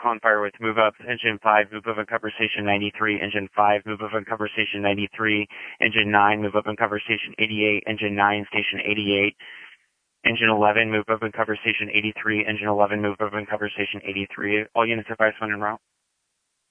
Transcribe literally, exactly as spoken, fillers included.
on fire with move up. Engine five, move up and cover station ninety-three. Engine five, move up and cover station ninety-three. Engine nine, move up and cover station eighty-eight. Engine nine, station eighty-eight. Engine eleven, move up and cover station eighty-three. Engine eleven, move up and cover station eighty-three. All units advise when en route.